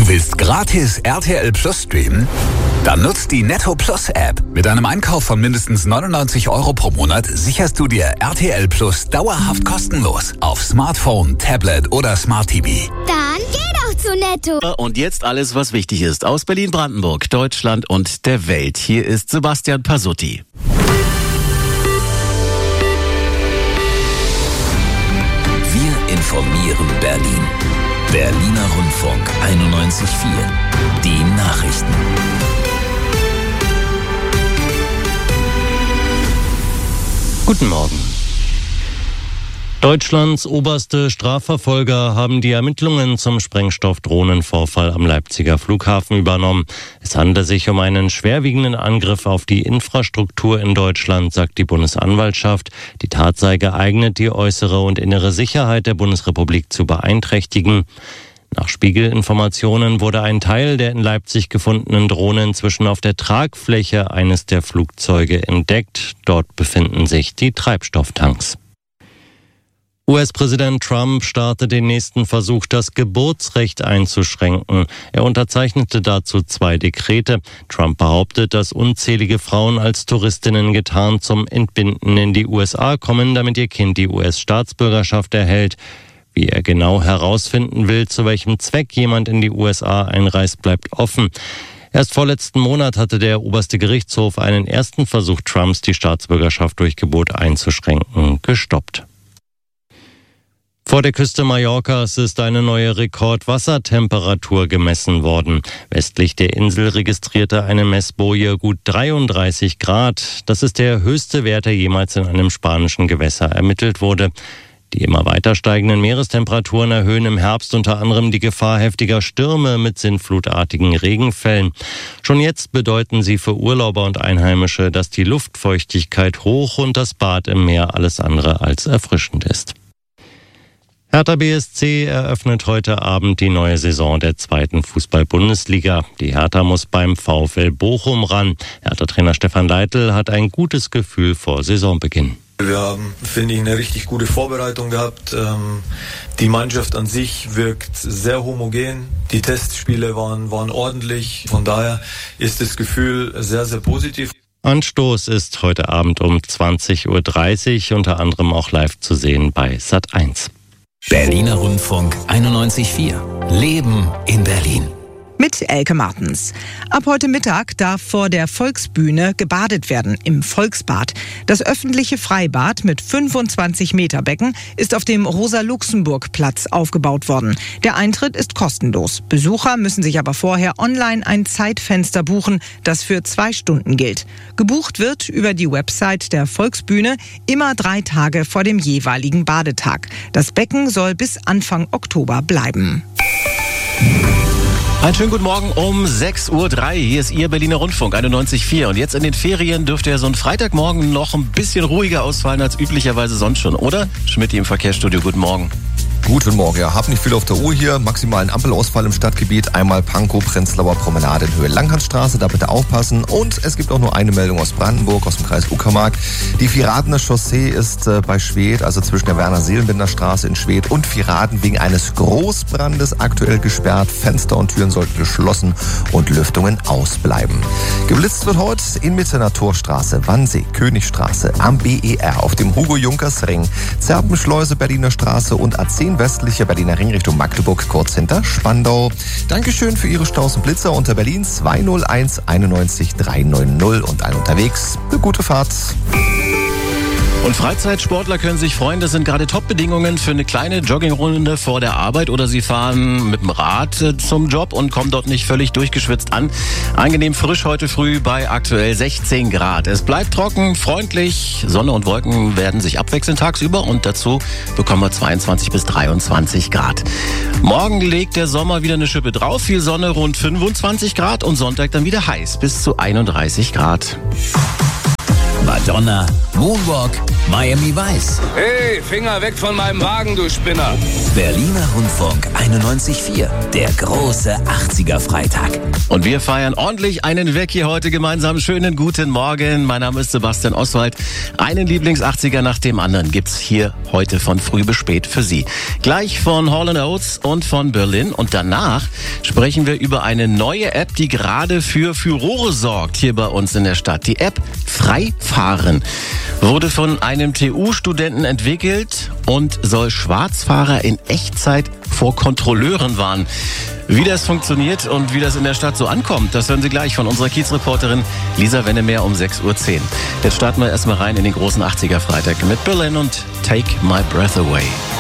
Du willst gratis RTL Plus streamen? Dann nutzt die Netto Plus App. Mit einem Einkauf von mindestens 99 € pro Monat sicherst du dir RTL Plus dauerhaft kostenlos auf Smartphone, Tablet oder Smart TV. Dann geh doch zu Netto. Und jetzt alles, was wichtig ist aus Berlin-Brandenburg, Deutschland und der Welt. Hier ist Sebastian Pasutti. Wir informieren Berlin. Berliner Rundfunk 91.4. Die Nachrichten. Guten Morgen. Deutschlands oberste Strafverfolger haben die Ermittlungen zum Sprengstoffdrohnenvorfall am Leipziger Flughafen übernommen. Es handelt sich um einen schwerwiegenden Angriff auf die Infrastruktur in Deutschland, sagt die Bundesanwaltschaft. Die Tat sei geeignet, die äußere und innere Sicherheit der Bundesrepublik zu beeinträchtigen. Nach Spiegel-Informationen wurde ein Teil der in Leipzig gefundenen Drohne inzwischen auf der Tragfläche eines der Flugzeuge entdeckt. Dort befinden sich die Treibstofftanks. US-Präsident Trump startet den nächsten Versuch, das Geburtsrecht einzuschränken. Er unterzeichnete dazu 2 Dekrete. Trump behauptet, dass unzählige Frauen als Touristinnen getarnt zum Entbinden in die USA kommen, damit ihr Kind die US-Staatsbürgerschaft erhält. Wie er genau herausfinden will, zu welchem Zweck jemand in die USA einreist, bleibt offen. Erst vorletzten Monat hatte der oberste Gerichtshof einen ersten Versuch Trumps, die Staatsbürgerschaft durch Gebot einzuschränken, gestoppt. Vor der Küste Mallorcas ist eine neue Rekordwassertemperatur gemessen worden. Westlich der Insel registrierte eine Messboje gut 33 Grad. Das ist der höchste Wert, der jemals in einem spanischen Gewässer ermittelt wurde. Die immer weiter steigenden Meerestemperaturen erhöhen im Herbst unter anderem die Gefahr heftiger Stürme mit sinnflutartigen Regenfällen. Schon jetzt bedeuten sie für Urlauber und Einheimische, dass die Luftfeuchtigkeit hoch und das Bad im Meer alles andere als erfrischend ist. Hertha BSC eröffnet heute Abend die neue Saison der 2. Fußball-Bundesliga. Die Hertha muss beim VfL Bochum ran. Hertha-Trainer Stefan Leitl hat ein gutes Gefühl vor Saisonbeginn. Wir haben, finde ich, eine richtig gute Vorbereitung gehabt. Die Mannschaft an sich wirkt sehr homogen. Die Testspiele waren ordentlich. Von daher ist das Gefühl sehr, sehr positiv. Anstoß ist heute Abend um 20.30 Uhr, unter anderem auch live zu sehen bei Sat.1. Berliner Rundfunk 91.4. Leben in Berlin. Mit Elke Martens. Ab heute Mittag darf vor der Volksbühne gebadet werden im Volksbad. Das öffentliche Freibad mit 25 Meter Becken ist auf dem Rosa-Luxemburg-Platz aufgebaut worden. Der Eintritt ist kostenlos. Besucher müssen sich aber vorher online ein Zeitfenster buchen, das für 2 Stunden gilt. Gebucht wird über die Website der Volksbühne immer 3 Tage vor dem jeweiligen Badetag. Das Becken soll bis Anfang Oktober bleiben. Einen schönen guten Morgen um 6.03 Uhr. Hier ist Ihr Berliner Rundfunk 91.4. Und jetzt in den Ferien dürfte ja so ein Freitagmorgen noch ein bisschen ruhiger ausfallen als üblicherweise sonst schon, oder? Schmidt im Verkehrsstudio, guten Morgen. Guten Morgen, ja, hab nicht viel auf der Uhr hier. Maximalen Ampelausfall im Stadtgebiet. Einmal Pankow-Prenzlauer Promenade in Höhe Langhandstraße, da bitte aufpassen. Und es gibt auch nur eine Meldung aus Brandenburg, aus dem Kreis Uckermark. Die Viradener Chaussee ist bei Schwedt, also zwischen der Werner-Seelenbinder Straße in Schwedt und Viraden wegen eines Großbrandes aktuell gesperrt. Fenster und Türen sollten geschlossen und Lüftungen ausbleiben. Geblitzt wird heute in Mittener Torstraße, Wannsee, Königstraße, am BER, auf dem Hugo-Junkers-Ring, Zerpenschleuse, Berliner Straße und A10 westliche Berliner Ring Richtung Magdeburg, kurz hinter Spandau. Dankeschön für Ihre Staus und Blitzer unter Berlin 201 91 390 und ein unterwegs. Eine gute Fahrt. Und Freizeitsportler können sich freuen, das sind gerade Top-Bedingungen für eine kleine Joggingrunde vor der Arbeit oder sie fahren mit dem Rad zum Job und kommen dort nicht völlig durchgeschwitzt an. Angenehm frisch heute früh bei aktuell 16 Grad. Es bleibt trocken, freundlich, Sonne und Wolken werden sich abwechseln tagsüber und dazu bekommen wir 22 bis 23 Grad. Morgen legt der Sommer wieder eine Schippe drauf, viel Sonne, rund 25 Grad und Sonntag dann wieder heiß bis zu 31 Grad. Madonna, Moonwalk, Miami Vice. Hey, Finger weg von meinem Wagen, du Spinner. Berliner Rundfunk 91.4, der große 80er-Freitag. Und wir feiern ordentlich einen weg hier heute gemeinsam. Schönen guten Morgen. Mein Name ist Sebastian Oswald. Einen Lieblings-80er nach dem anderen gibt's hier heute von früh bis spät für Sie. Gleich von Hall & Oates und von Berlin. Und danach sprechen wir über eine neue App, die gerade für Furore sorgt hier bei uns in der Stadt. Die App Freifahren wurde von einem TU-Studenten entwickelt und soll Schwarzfahrer in Echtzeit vor Kontrolleuren warnen. Wie das funktioniert und wie das in der Stadt so ankommt, das hören Sie gleich von unserer Kiezreporterin Lisa Wennemeer um 6:10 Uhr. Jetzt starten wir erstmal rein in den großen 80er-Freitag mit Berlin und Take My Breath Away.